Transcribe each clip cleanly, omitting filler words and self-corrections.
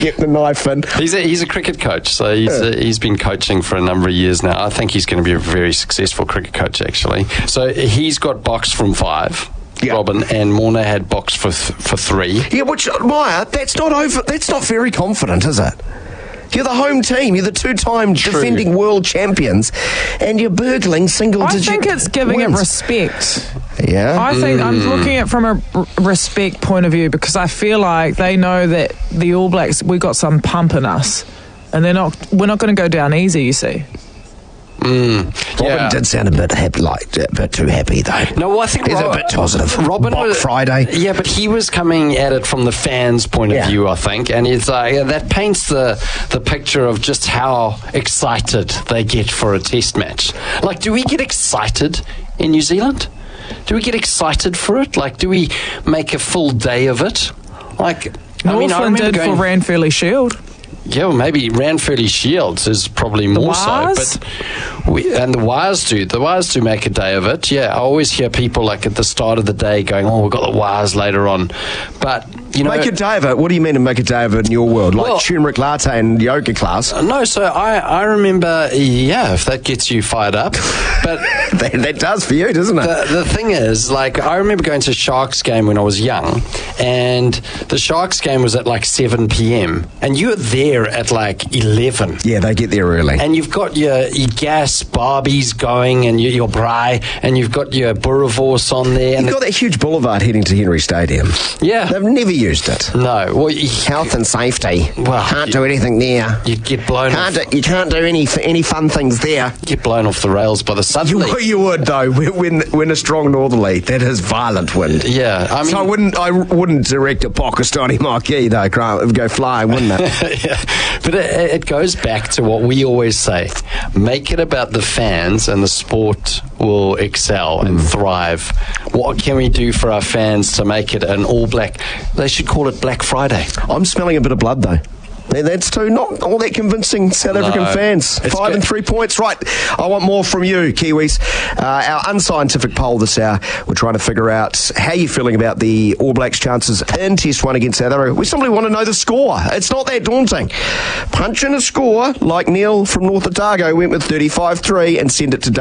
get the knife in. He's a cricket coach, so he's been coaching for a number of years now. I think he's going to be a very successful cricket coach, actually. So he's got box from 5. Yeah. Robin, and Morna had box for 3. Yeah, which, Maya, that's not very confident, is it? You're the home team. You're the 2-time defending world champions, and you're burgling single-digit I think it's giving wins. it respect. Yeah? I think I'm looking at it from a respect point of view, because I feel like they know that the All Blacks, we got some pump in us, and we're not going to go down easy, you see. Robin did sound a bit too happy, though. No, well, I think he's a bit positive. Robin was Friday. Yeah, but he was coming at it from the fans' point of view, I think, and it's that paints the picture of just how excited they get for a test match. Like, do we get excited in New Zealand? Do we get excited for it? Like, do we make a full day of it? Like, Northland did for Ranfurly Shield. Yeah, well, maybe Ranfurly Shields is probably more so. But the Wires do. The Wires do make a day of it. Yeah, I always hear people like at the start of the day going, "Oh, we've got the Wires later on." But you know, make a day of it. What do you mean to make a day of it in your world? Like turmeric latte and yoga class? No, so I remember. Yeah, if that gets you fired up, but that does for you, doesn't it? The thing is, like, I remember going to a Sharks game when I was young, and the Sharks game was at like 7 p.m. and you were there at like 11. Yeah, they get there early. And you've got your gas Barbies going and your braai, and you've got your Boerewors on there. You've got that huge boulevard heading to Henry Stadium. Yeah. They've never used it. No. Well, health and safety. Well, can't do anything there. You'd get blown off. You can't do any fun things there. Get blown off the rails by the southerly. You would, though, when a strong northerly. That is violent wind. Yeah. I mean, so I wouldn't direct a Pakistani marquee, though. It would go flying, wouldn't it? Yeah. But it goes back to what we always say. Make it about the fans and the sport will excel and thrive. What can we do for our fans to make it an All Black? They should call it Black Friday. I'm smelling a bit of blood, though. That's too not all that convincing, South African fans. 5 and 3 points. Right, I want more from you, Kiwis. Our unscientific poll this hour, we're trying to figure out how you're feeling about the All Blacks' chances in Test 1 against South Africa. We simply want to know the score. It's not that daunting. Punch in a score, like Neil from North Otago went with 35-3 and send it to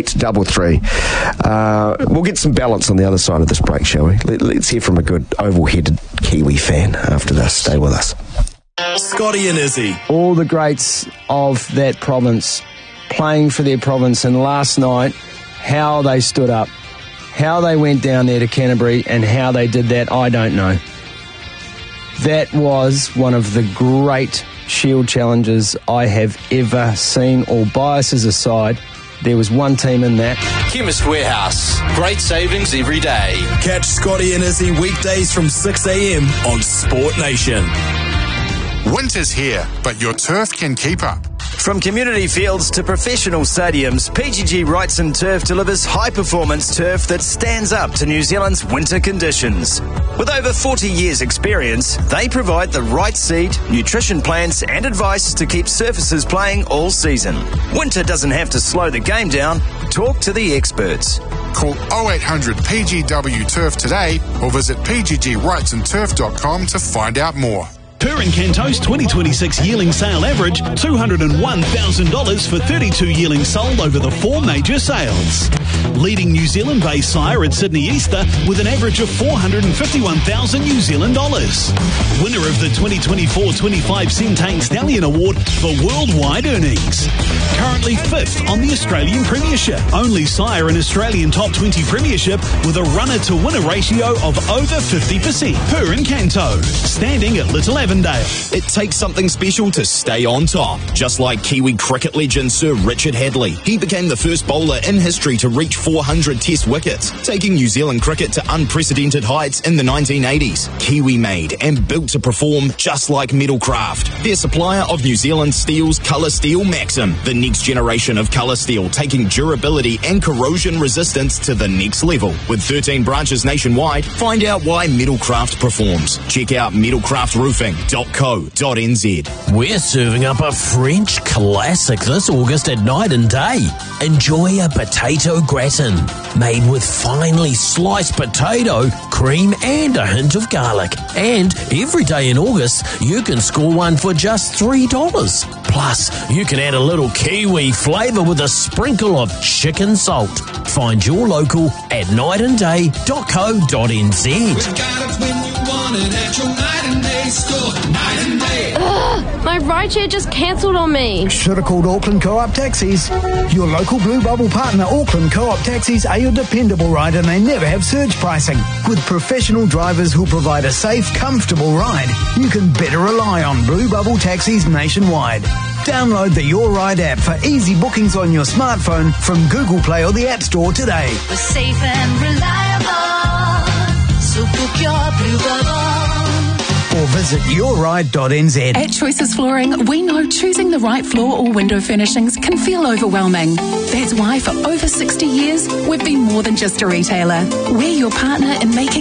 8833. We'll get some balance on the other side of this break, shall we? Let's hear from a good oval-headed Kiwi fan after this. Stay with us. Scotty and Izzy. All the greats of that province playing for their province, and last night, how they stood up, how they went down there to Canterbury, and how they did that, I don't know. That was one of the great Shield challenges I have ever seen. All biases aside, there was one team in that. Chemist Warehouse. Great savings every day. Catch Scotty and Izzy weekdays from 6 a.m. on Sport Nation. Winter's here, but your turf can keep up. From community fields to professional stadiums, PGG Wrightson Turf delivers high-performance turf that stands up to New Zealand's winter conditions. With over 40 years' experience, they provide the right seed, nutrition plans and advice to keep surfaces playing all season. Winter doesn't have to slow the game down. Talk to the experts. Call 0800 PGW Turf today or visit pggwrightsonturf.com to find out more. Purin Canto's 2026 yearling sale average $201,000 for 32 yearlings sold over the 4 major sales. Leading New Zealand-based sire at Sydney Easter with an average of $451,000 New Zealand dollars. Winner of the 2024-25 Centane Stallion Award for worldwide earnings. Currently 5th on the Australian Premiership. Only sire in Australian Top 20 Premiership with a runner-to-winner ratio of over 50%. Purin Canto, standing at Little Avondale. It takes something special to stay on top. Just like Kiwi cricket legend Sir Richard Hadley. He became the first bowler in history to reach 400 test wickets, taking New Zealand cricket to unprecedented heights in the 1980s. Kiwi made and built to perform just like Metalcraft. Their supplier of New Zealand Steel's Colour Steel Maxim, the next generation of colour steel, taking durability and corrosion resistance to the next level. With 13 branches nationwide, find out why Metalcraft performs. Check out Metalcraft Roofing bluebubble.co.nz. We're serving up a French classic this August at Night and Day. Enjoy a potato gratin made with finely sliced potato, cream and a hint of garlic. And every day in August, you can score one for just $3. Plus, you can add a little Kiwi flavour with a sprinkle of chicken salt. Find your local at nightandday.co.nz. We've got it when you want it at your Night and Day store. Night and Day. Ugh, my rideshare just cancelled on me. Should have called Auckland Co-op Taxis. Your local Blue Bubble partner, Auckland Co-op Taxis, are your dependable ride and they never have surge pricing. With professional drivers who provide a safe, comfortable ride, you can better rely on Blue Bubble Taxis nationwide. Download the Your Ride app for easy bookings on your smartphone from Google Play or the App Store today. We're safe and reliable, so book your Blue Bubble. Or visit yourride.nz. At Choices Flooring, we know choosing the right floor or window furnishings can feel overwhelming. That's why for over 60 years, we've been more than just a retailer. We're your partner in making